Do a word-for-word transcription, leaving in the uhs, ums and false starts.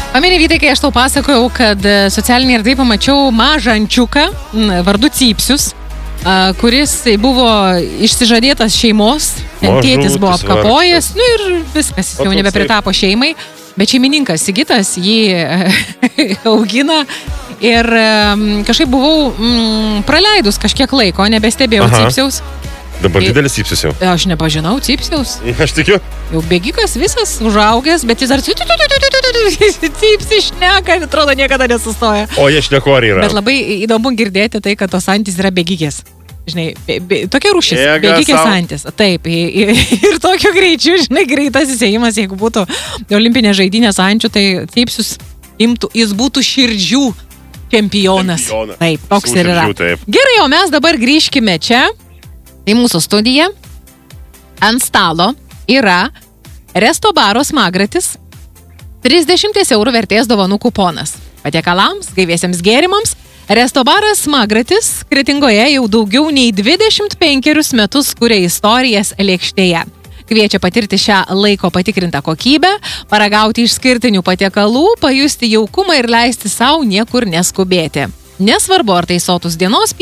Pameni, Vytai, kai aš tau pasakojau, kad socialinėje erdvėje pamačiau mažą ančiuką vardu Cypsius, kuris buvo išsižadėtas šeimos, tėtis buvo apkapojęs, nu ir viskas, jis jau nebepritapo šeimai, bet šeimininkas Sigitas jį augina ir kažkaip buvau mm, praleidus kažkiek laiko, nebestebėjau Cypsiaus. Dabar didelis Cypsius jau. Aš nepažinau Cypsiaus. Aš tikiu. Jau bėgikas visas užaugęs, bet jis dar Cypsi šneka, atrodo, niekada nesustoja. O jie šnekori yra. Bet labai įdomu girdėti tai, kad tos antys yra bėgikės. Žinai, be, be, tokia rūšis, Jėga bėgikės sau. antys. Taip, ir, ir tokiu greičiu, žinai, greitas įsėjimas, jeigu būtų olimpinės žaidynės ančių, tai Cypsius imtų, jis būtų širdžių čempionas. Čempionas. Taip, toks ir yra. Širdžių, taip. Gerai, o mes dabar grįžkime čia. Į mūsų studiją ant stalo yra Resto baro Smagratis, trisdešimt eurų vertės dovanų kuponas. Patiekalams, gaiviesiems gėrimams, Resto baras Smagratis Kretingoje jau daugiau nei dvidešimt penkerius metus kuria istorijas lėkštėje. Kviečia patirti šią laiko patikrintą kokybę, paragauti išskirtinių patiekalų, pajusti jaukumą ir leisti sau niekur neskubėti. Nesvarbu, ar tai sotus dienos